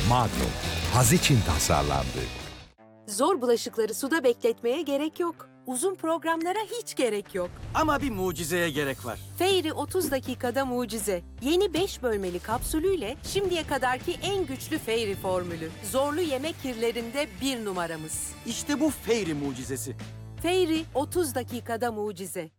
Magnum, haz için tasarlandı. Zor bulaşıkları suda bekletmeye gerek yok. Uzun programlara hiç gerek yok. Ama bir mucizeye gerek var. Fairy 30 dakikada mucize. Yeni 5 bölmeli kapsülüyle şimdiye kadarki en güçlü Fairy formülü. Zorlu yemek kirlerinde 1 numaramız. İşte bu Fairy mucizesi. Fairy 30 dakikada mucize.